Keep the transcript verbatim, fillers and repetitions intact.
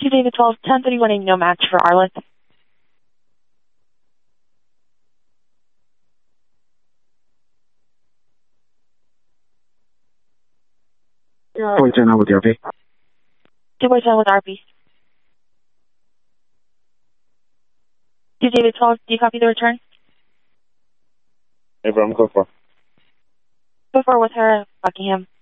two David twelve, ten thirty-one, a no match for Arlitt. Boy ten out with the R P. two Boy ten with R P. two David twelve, do you copy the return? Hey, bro, I'm going for. Go for with her, Buckingham.